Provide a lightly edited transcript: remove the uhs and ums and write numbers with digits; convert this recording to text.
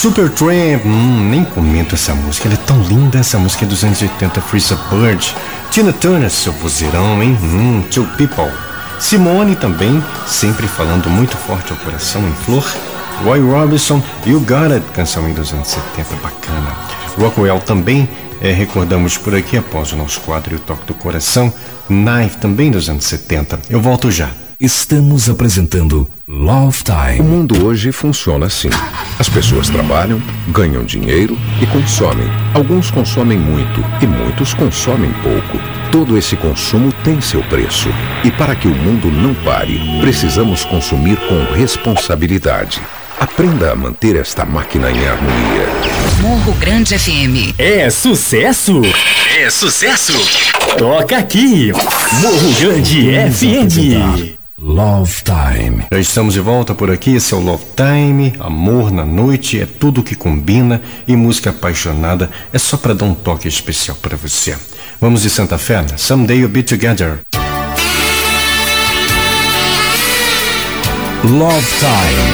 Supertramp, nem comento essa música, ela é tão linda, essa música é dos anos 80, Freeza Bird. Tina Turner, seu vozeirão, hein? Two People. Simone também, sempre falando muito forte ao coração em flor. Roy Orbison, You Got It, canção aí dos anos 70, bacana. Rockwell também, recordamos por aqui após o nosso quadro O Toque do Coração. Knife, também dos anos 70. Eu volto já. Estamos apresentando Love Time. O mundo hoje funciona assim. As pessoas trabalham, ganham dinheiro e consomem. Alguns consomem muito e muitos consomem pouco. Todo esse consumo tem seu preço. E para que o mundo não pare, precisamos consumir com responsabilidade. Aprenda a manter esta máquina em harmonia. Morro Grande FM. É sucesso? É sucesso? Toca aqui. Morro Grande FM. Love Time. Já estamos de volta por aqui, esse é o Love Time. Amor na noite é tudo que combina e música apaixonada é só para dar um toque especial para você. Vamos de Santa Fé, Someday You'll Be Together. Love Time.